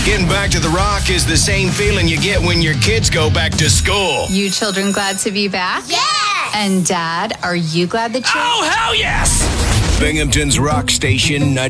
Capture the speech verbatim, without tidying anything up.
Getting back to the Rock is the same feeling you get when your kids go back to school. You children glad to be back? Yes! And Dad, are you glad that you're... Oh, hell yes! Binghamton's Rock Station ninety.